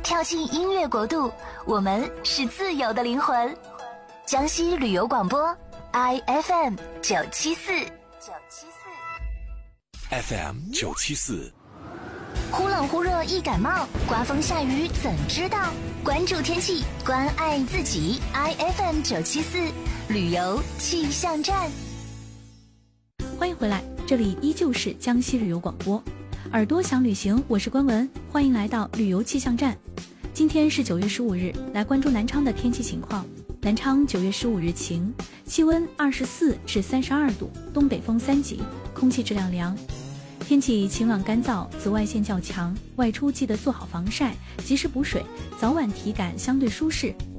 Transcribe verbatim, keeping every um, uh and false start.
跳进音乐国度，我们是自由的灵魂。江西旅游广播 I F M 九七四 九七四 F M 九七四。 忽冷忽热易感冒，刮风下雨怎知道？关注天气，关爱自己。I F M 九七四旅游气象站。 欢迎回来，这里依旧是江西旅游广播。耳朵想旅行，我是关文，欢迎来到旅游气象站。今天是九月十五日，来关注南昌的天气情况。南昌九月十五日晴，气温二十四至三十二度，东北风三级，空气质量良。天气晴朗干燥，紫外线较强，外出记得做好防晒，及时补水，早晚体感相对舒适。